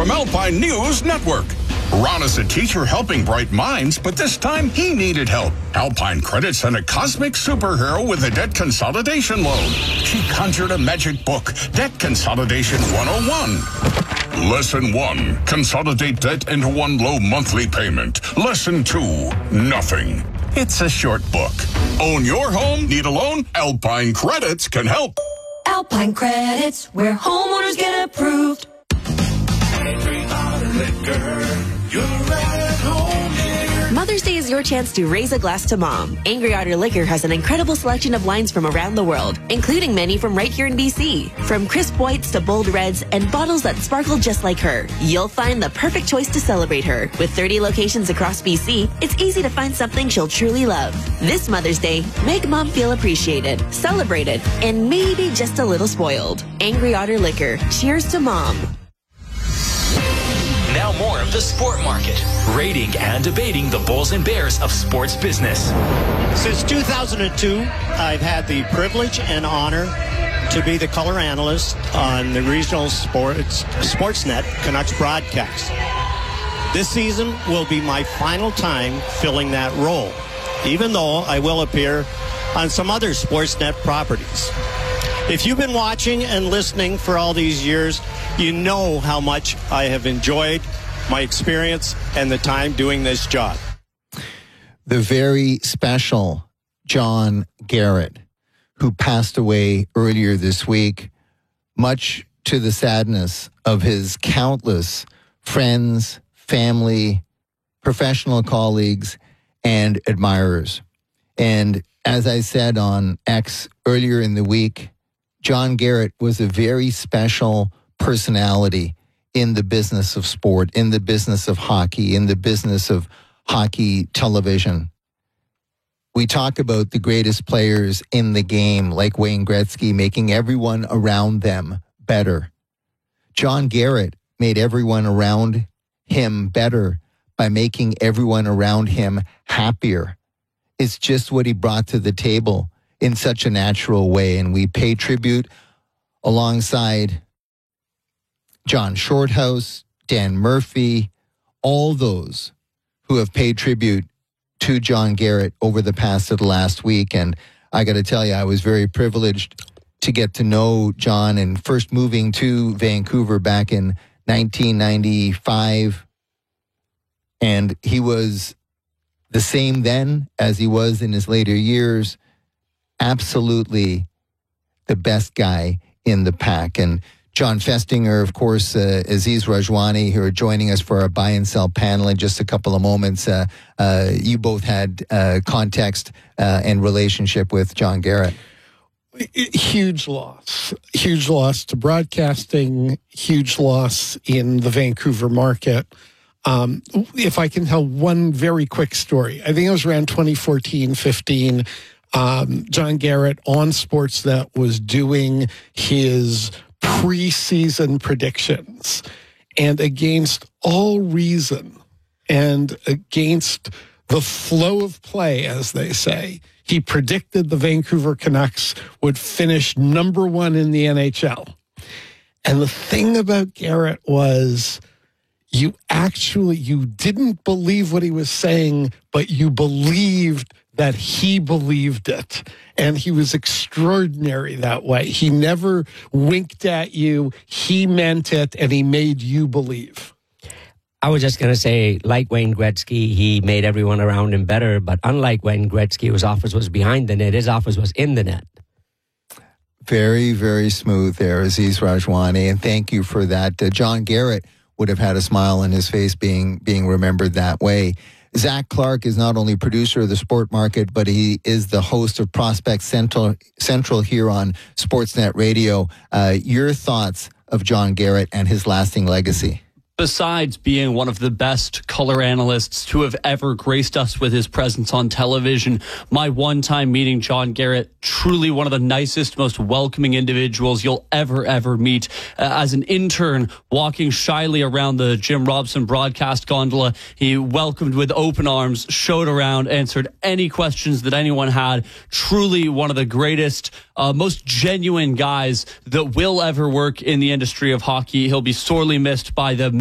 from Alpine News Network. Ron is a teacher helping bright minds, but this time he needed help. Alpine Credit sent a cosmic superhero with a debt consolidation loan. She conjured a magic book, Debt Consolidation 101. Lesson 1, consolidate debt into one low monthly payment. Lesson 2, nothing. It's a short book. Own your home? Need a loan? Alpine Credits can help. Alpine Credits, where homeowners get approved. Mother's Day is your chance to raise a glass to Mom. Angry Otter Liquor has an incredible selection of wines from around the world, including many from right here in BC. From crisp whites to bold reds and bottles that sparkle just like her, you'll find the perfect choice to celebrate her. With 30 locations across BC, it's easy to find something she'll truly love. This Mother's Day, make Mom feel appreciated, celebrated, and maybe just a little spoiled. Angry Otter Liquor. Cheers to Mom. Now more of the Sport Market, rating and debating the Bulls and Bears of sports business. Since 2002, I've had the privilege and honor to be the color analyst on the regional Sportsnet Canucks broadcast. This season will be my final time filling that role, even though I will appear on some other Sportsnet properties. If you've been watching and listening for all these years, you know how much I have enjoyed my experience and the time doing this job. The very special John Garrett, who passed away earlier this week, much to the sadness of his countless friends, family, professional colleagues, and admirers. And as I said on X earlier in the week, John Garrett was a very special personality in the business of sport, in the business of hockey, in the business of hockey television. We talk about the greatest players in the game, like Wayne Gretzky, making everyone around them better. John Garrett made everyone around him better by making everyone around him happier. It's just what he brought to the table in such a natural way. And we pay tribute alongside John Shorthouse, Dan Murphy, all those who have paid tribute to John Garrett over the last week. And I got to tell you, I was very privileged to get to know John, and first moving to Vancouver back in 1995. And he was the same then as he was in his later years. Absolutely the best guy in the pack. And John Festinger, of course, Aziz Rajwani, who are joining us for our buy and sell panel in just a couple of moments. You both had context and relationship with John Garrett. Huge loss to broadcasting, huge loss in the Vancouver market. If I can tell one very quick story, I think it was around 2014-15. John Garrett on Sportsnet was doing his preseason predictions, and against all reason and against the flow of play, as they say, he predicted the Vancouver Canucks would finish number one in the NHL. And the thing about Garrett was you didn't believe what he was saying, but you believed that he believed it. And he was extraordinary that way. He never winked at you. He meant it, and he made you believe. I was just going to say, like Wayne Gretzky, he made everyone around him better. But unlike Wayne Gretzky, whose office was behind the net, his office was in the net. Very, very smooth there, Aziz Rajwani. And thank you for that. John Garrett would have had a smile on his face being remembered that way. Zach Clark is not only producer of the Sport Market, but he is the host of Prospect Central here on Sportsnet Radio. Your thoughts of John Garrett and his lasting legacy? Besides being one of the best color analysts to have ever graced us with his presence on television, my one-time meeting John Garrett, truly one of the nicest, most welcoming individuals you'll ever meet. As an intern walking shyly around the Jim Robson broadcast gondola, he welcomed with open arms, showed around, answered any questions that anyone had. Truly one of the greatest, most genuine guys that will ever work in the industry of hockey. He'll be sorely missed by the